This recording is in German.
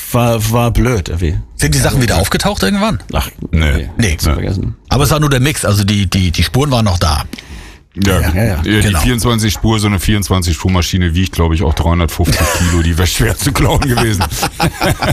war blöd irgendwie. Sind die Sachen wieder aufgetaucht irgendwann? Ach, Nee. vergessen. Aber es war nur der Mix, also die Spuren waren noch da. Ja, die genau. 24-Spur, so eine 24-Spur-Maschine wiegt, glaube ich, auch 350 Kilo. Die wäre schwer zu klauen gewesen.